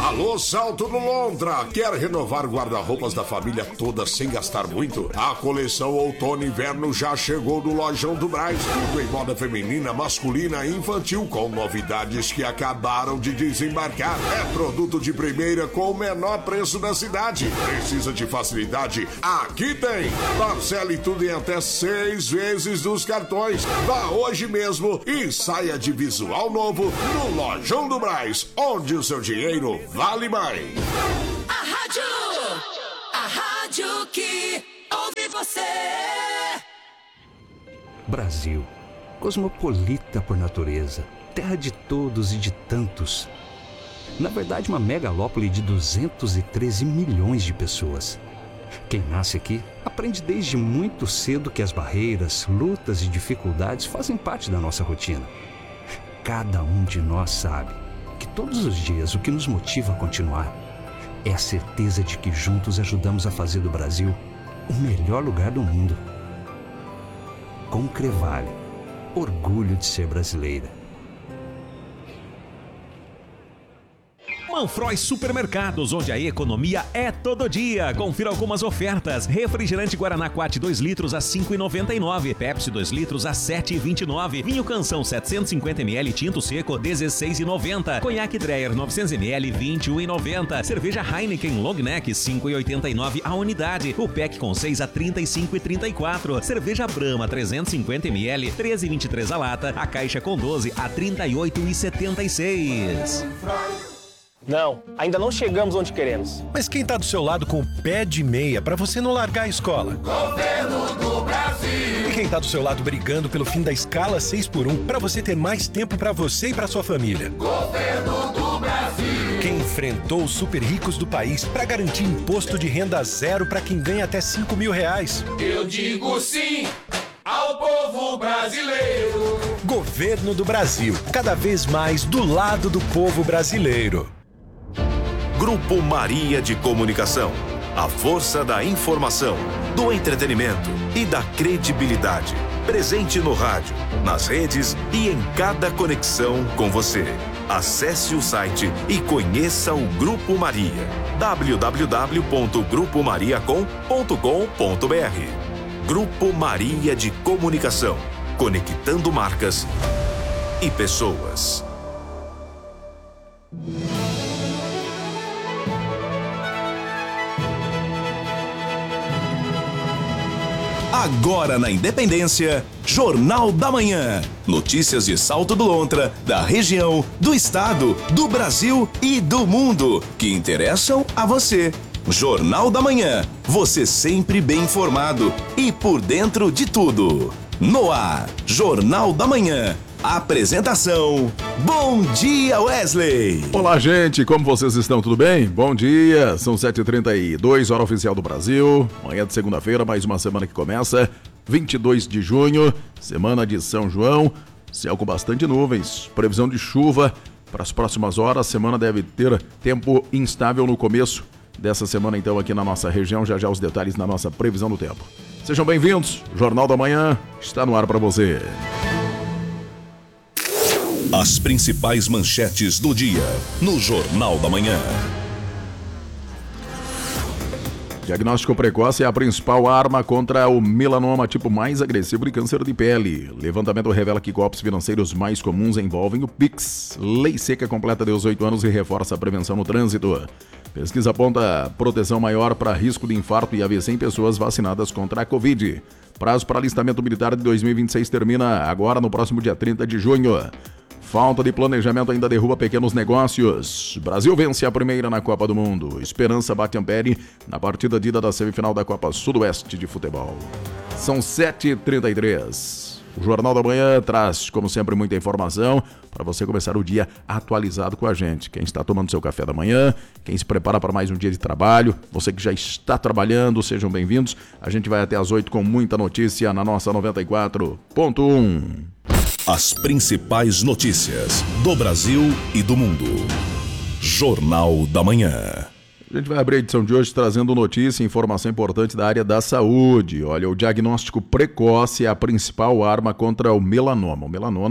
Alô, Salto do Lontra! Quer renovar guarda-roupas da família toda sem gastar muito? A coleção Outono e Inverno já chegou no Lojão do Brás. Tudo em moda feminina, masculina e infantil, com novidades que acabaram de desembarcar. É produto de primeira com o menor preço da cidade. Precisa de facilidade? Aqui tem! Parcele tudo em até 6 vezes dos cartões. Vá hoje mesmo e saia de visual novo no Lojão do Brás, onde o seu dinheiro vale mais. A rádio que ouve você. Brasil, cosmopolita por natureza, terra de todos e de tantos. Na verdade, uma megalópole de 213 milhões de pessoas. Quem nasce aqui aprende desde muito cedo que as barreiras, lutas e dificuldades fazem parte da nossa rotina. Cada um de nós sabe que todos os dias o que nos motiva a continuar é a certeza de que juntos ajudamos a fazer do Brasil o melhor lugar do mundo. Com Crevale, orgulho de ser brasileira. Manfroy Supermercados, onde a economia é todo dia. Confira algumas ofertas. Refrigerante Guaraná Quat 2 litros a 5,99. Pepsi 2 litros a 7,29. Vinho Canção 750 ml tinto seco 16,90. Conhaque Dreyer 900 ml 21,90. Cerveja Heineken Long Neck 5,89 a unidade. O pack com 6 a 35,34. Cerveja Brahma 350 ml 13,23 a lata. A caixa com 12 a 38,76. Não, ainda não chegamos onde queremos. Mas quem tá do seu lado com o pé de meia pra você não largar a escola? Governo do Brasil. E quem tá do seu lado brigando pelo fim da escala 6x1 pra você ter mais tempo pra você e pra sua família? Governo do Brasil. Quem enfrentou os super ricos do país pra garantir imposto de renda zero pra quem ganha até R$5.000? Eu digo sim ao povo brasileiro. Governo do Brasil, cada vez mais do lado do povo brasileiro. Grupo Maria de Comunicação. A força da informação, do entretenimento e da credibilidade. Presente no rádio, nas redes e em cada conexão com você. Acesse o site e conheça o Grupo Maria. www.grupomariacom.com.br. Grupo Maria de Comunicação. Conectando marcas e pessoas. Agora na Independência, Jornal da Manhã. Notícias de Salto do Lontra, da região, do estado, do Brasil e do mundo, que interessam a você. Jornal da Manhã, você sempre bem informado e por dentro de tudo. No ar, Jornal da Manhã. Apresentação, Bom Dia Wesley. Olá gente, como vocês estão? Tudo bem? Bom dia, são 7h32, hora oficial do Brasil. Manhã de segunda-feira, mais uma semana que começa, 22 de junho, semana de São João. Céu com bastante nuvens, previsão de chuva para as próximas horas. Semana deve ter tempo instável no começo dessa semana então aqui na nossa região. Já os detalhes na nossa previsão do tempo. Sejam bem-vindos, Jornal da Manhã está no ar para você. As principais manchetes do dia no Jornal da Manhã. Diagnóstico precoce é a principal arma contra o melanoma, tipo mais agressivo de câncer de pele. Levantamento revela que golpes financeiros mais comuns envolvem o Pix. Lei seca completa 18 anos e reforça a prevenção no trânsito. Pesquisa aponta proteção maior para risco de infarto e AVC em pessoas vacinadas contra a Covid. Prazo para alistamento militar de 2026 termina agora no próximo dia 30 de junho. Falta de planejamento ainda derruba pequenos negócios. Brasil vence a primeira na Copa do Mundo. Esperança bate Ampere na partida de ida da semifinal da Copa Sudoeste de Futebol. São 7h33. O Jornal da Manhã traz, como sempre, muita informação para você começar o dia atualizado com a gente. Quem está tomando seu café da manhã, quem se prepara para mais um dia de trabalho, você que já está trabalhando, sejam bem-vindos. A gente vai até às 8 com muita notícia na nossa 94.1. As principais notícias do Brasil e do mundo. Jornal da Manhã. A gente vai abrir a edição de hoje trazendo notícia e informação importante da área da saúde. Olha, o diagnóstico precoce é a principal arma contra o melanoma.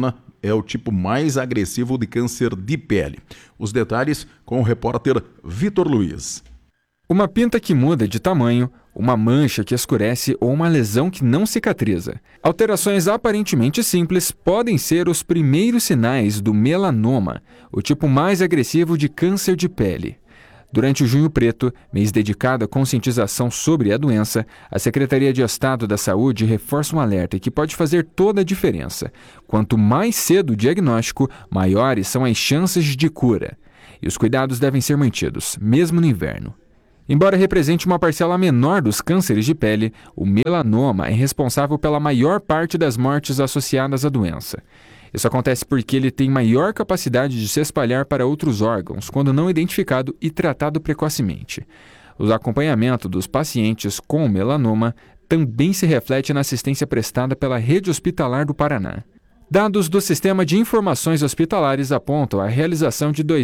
é o tipo mais agressivo de câncer de pele. Os detalhes com o repórter Vitor Luiz. Uma pinta que muda de tamanho, uma mancha que escurece ou uma lesão que não cicatriza. Alterações aparentemente simples podem ser os primeiros sinais do melanoma, o tipo mais agressivo de câncer de pele. Durante o Junho Preto, mês dedicado à conscientização sobre a doença, a Secretaria de Estado da Saúde reforça um alerta que pode fazer toda a diferença. Quanto mais cedo o diagnóstico, maiores são as chances de cura. E os cuidados devem ser mantidos, mesmo no inverno. Embora represente uma parcela menor dos cânceres de pele, o melanoma é responsável pela maior parte das mortes associadas à doença. Isso acontece porque ele tem maior capacidade de se espalhar para outros órgãos quando não identificado e tratado precocemente. O acompanhamento dos pacientes com melanoma também se reflete na assistência prestada pela Rede Hospitalar do Paraná. Dados do Sistema de Informações Hospitalares apontam a realização de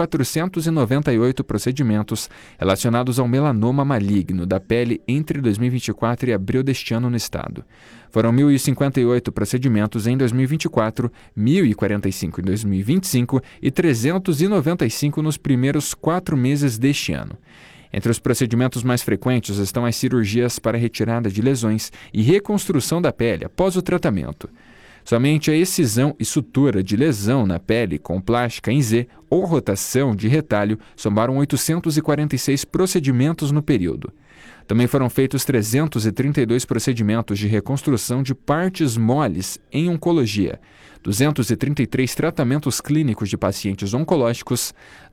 2.498 procedimentos relacionados ao melanoma maligno da pele entre 2024 e abril deste ano no estado. Foram 1.058 procedimentos em 2024, 1.045 em 2025 e 395 nos primeiros 4 meses deste ano. Entre os procedimentos mais frequentes estão as cirurgias para retirada de lesões e reconstrução da pele após o tratamento. Somente a excisão e sutura de lesão na pele com plástica em Z ou rotação de retalho somaram 846 procedimentos no período. Também foram feitos 332 procedimentos de reconstrução de partes moles em oncologia, 233 tratamentos clínicos de pacientes oncológicos,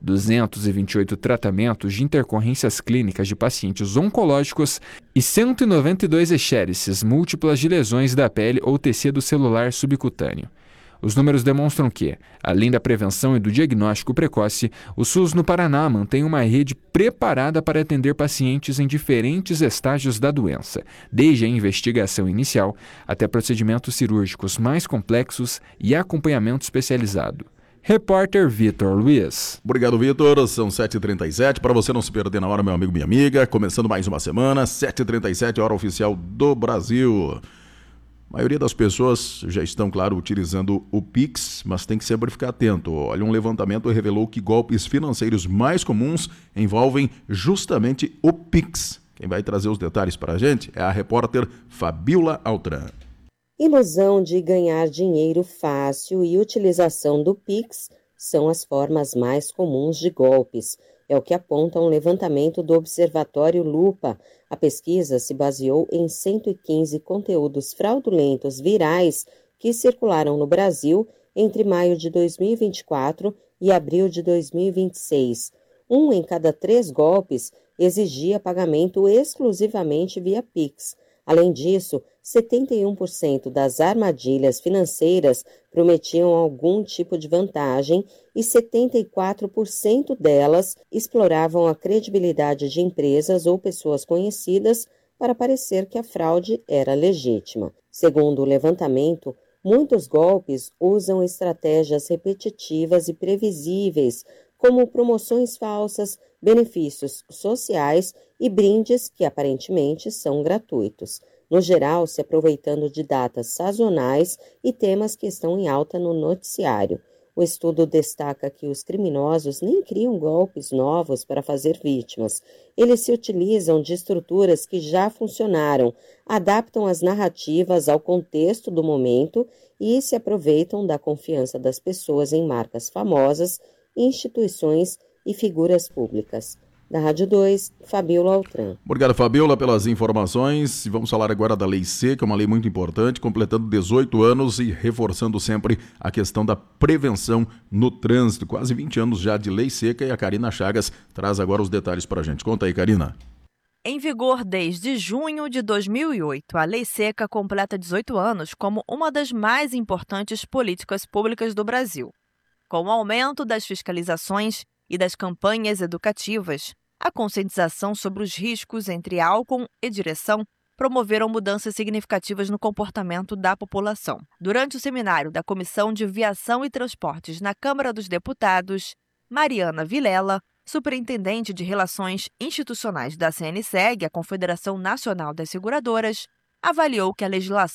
228 tratamentos de intercorrências clínicas de pacientes oncológicos e 192 exéreses múltiplas de lesões da pele ou tecido celular subcutâneo. Os números demonstram que, além da prevenção e do diagnóstico precoce, o SUS no Paraná mantém uma rede preparada para atender pacientes em diferentes estágios da doença, desde a investigação inicial até procedimentos cirúrgicos mais complexos e acompanhamento especializado. Repórter Vitor Luiz. Obrigado, Vitor. São 7h37. Para você não se perder na hora, meu amigo, minha amiga. Começando mais uma semana, 7h37, hora oficial do Brasil. A maioria das pessoas já estão, claro, utilizando o Pix, mas tem que sempre ficar atento. Olha, um levantamento revelou que golpes financeiros mais comuns envolvem justamente o Pix. Quem vai trazer os detalhes para a gente é a repórter Fabiola Altran. Ilusão de ganhar dinheiro fácil e utilização do Pix são as formas mais comuns de golpes. É o que aponta um levantamento do Observatório Lupa. A pesquisa se baseou em 115 conteúdos fraudulentos virais que circularam no Brasil entre maio de 2024 e abril de 2026. 1 em cada 3 golpes exigia pagamento exclusivamente via Pix. Além disso, 71% das armadilhas financeiras prometiam algum tipo de vantagem e 74% delas exploravam a credibilidade de empresas ou pessoas conhecidas para parecer que a fraude era legítima. Segundo o levantamento, muitos golpes usam estratégias repetitivas e previsíveis, como promoções falsas, benefícios sociais e brindes que aparentemente são gratuitos. No geral, se aproveitando de datas sazonais e temas que estão em alta no noticiário. O estudo destaca que os criminosos nem criam golpes novos para fazer vítimas. Eles se utilizam de estruturas que já funcionaram, adaptam as narrativas ao contexto do momento e se aproveitam da confiança das pessoas em marcas famosas, instituições e figuras públicas. Da Rádio 2, Fabiola Altran. Obrigado, Fabiola, pelas informações. Vamos falar agora da Lei C, que é uma lei muito importante, completando 18 anos e reforçando sempre a questão da prevenção no trânsito. Quase 20 anos já de Lei Seca e a Karina Chagas traz agora os detalhes para a gente. Conta aí, Karina. Em vigor desde junho de 2008, a Lei Seca completa 18 anos como uma das mais importantes políticas públicas do Brasil. Com o aumento das fiscalizações e das campanhas educativas, a conscientização sobre os riscos entre álcool e direção promoveram mudanças significativas no comportamento da população. Durante o seminário da Comissão de Viação e Transportes na Câmara dos Deputados, Mariana Vilela, superintendente de Relações Institucionais da CNSEG, a Confederação Nacional das Seguradoras, avaliou que a legislação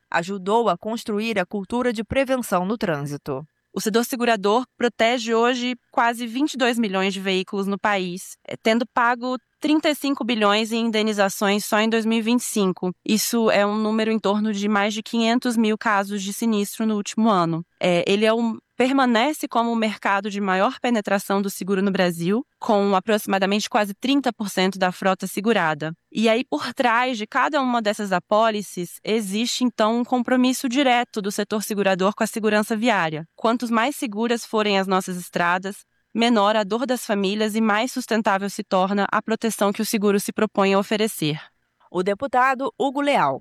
ajudou a construir a cultura de prevenção no trânsito. O setor segurador protege hoje quase 22 milhões de veículos no país, tendo pago 35 bilhões em indenizações só em 2025. Isso é um número em torno de mais de 500 mil casos de sinistro no último ano. Ele permanece como o mercado de maior penetração do seguro no Brasil, com aproximadamente quase 30% da frota segurada. E aí, por trás de cada uma dessas apólices, existe, então, um compromisso direto do setor segurador com a segurança viária. Quantos mais seguras forem as nossas estradas, menor a dor das famílias e mais sustentável se torna a proteção que o seguro se propõe a oferecer. O deputado Hugo Leal